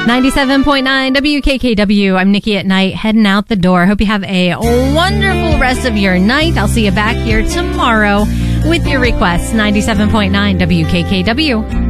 97.9 WKKW. I'm Nikki at Night, heading out the door. Hope you have a wonderful rest of your night. I'll see you back here tomorrow with your requests. 97.9 WKKW.